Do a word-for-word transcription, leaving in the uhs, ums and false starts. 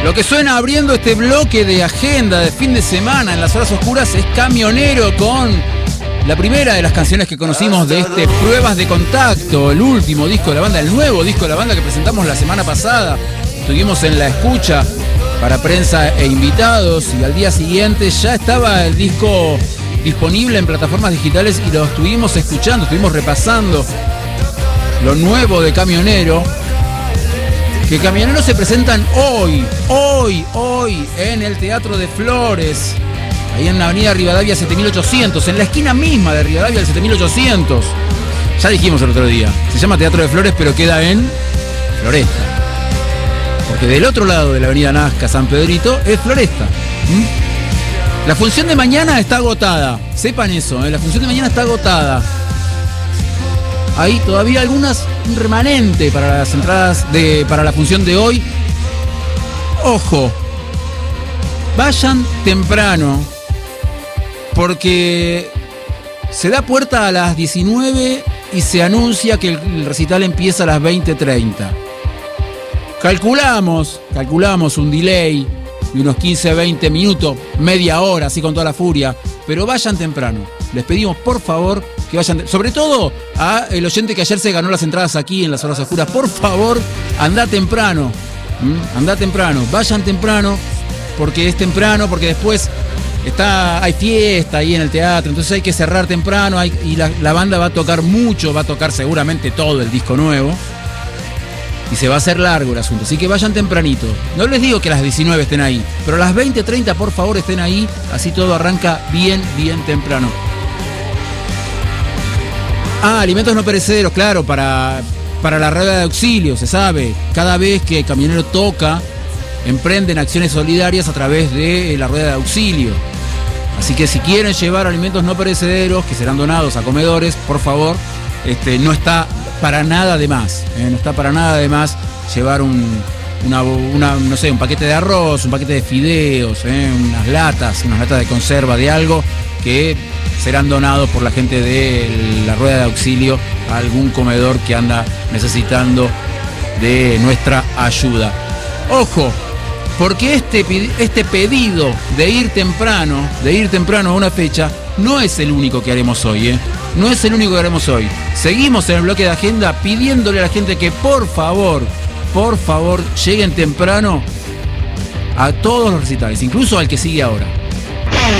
Lo que suena abriendo este bloque de agenda de fin de semana en las horas oscuras es Camionero, con la primera de las canciones que conocimos de este Pruebas de Contacto, el último disco de la banda, el nuevo disco de la banda que presentamos la semana pasada. Estuvimos en la escucha para prensa e invitados y al día siguiente ya estaba el disco disponible en plataformas digitales y lo estuvimos escuchando, estuvimos repasando lo nuevo de Camionero. Que Camioneros se presentan hoy, hoy, hoy en el Teatro de Flores, ahí en la avenida Rivadavia siete mil ochocientos, en la esquina misma de Rivadavia del siete mil ochocientos. Ya dijimos el otro día, se llama Teatro de Flores, pero queda en Floresta. Porque del otro lado de la avenida Nazca, San Pedrito, es Floresta. ¿Mm? La función de mañana está agotada, sepan eso, ¿eh? La función de mañana está agotada. Hay todavía algunas, un remanente para las entradas de, para la función de hoy. Ojo, vayan temprano, porque se da puerta a las diecinueve y se anuncia que el recital empieza a las veinte treinta. Calculamos, calculamos un delay de unos quince a veinte minutos, media hora, así con toda la furia, pero vayan temprano. Les pedimos, por favor, que vayan, sobre todo a el oyente que ayer se ganó las entradas aquí en las horas oscuras, por favor, anda temprano, ¿Mm? anda temprano, vayan temprano, porque es temprano, porque después está, hay fiesta ahí en el teatro, entonces hay que cerrar temprano, hay, y la, la banda va a tocar mucho, va a tocar seguramente todo el disco nuevo, y se va a hacer largo el asunto, así que vayan tempranito. No les digo que a las diecinueve estén ahí, pero a las veinte treinta, por favor, estén ahí, así todo arranca bien, bien temprano. Ah, alimentos no perecederos, claro, para, para la rueda de auxilio, se sabe. Cada vez que Camionero toca, emprenden acciones solidarias a través de la rueda de auxilio. Así que si quieren llevar alimentos no perecederos, que serán donados a comedores, por favor, este, no está para nada de más, ¿eh? No está para nada de más llevar un, una, una, no sé, un paquete de arroz, un paquete de fideos, ¿eh? unas latas, unas latas de conserva de algo que serán donados por la gente de la rueda de auxilio a algún comedor que anda necesitando de nuestra ayuda. Ojo, porque este, este pedido de ir temprano, de ir temprano a una fecha, no es el único que haremos hoy, ¿eh? No es el único que haremos hoy. Seguimos en el bloque de agenda pidiéndole a la gente que por favor, por favor, lleguen temprano a todos los recitales, incluso al que sigue ahora.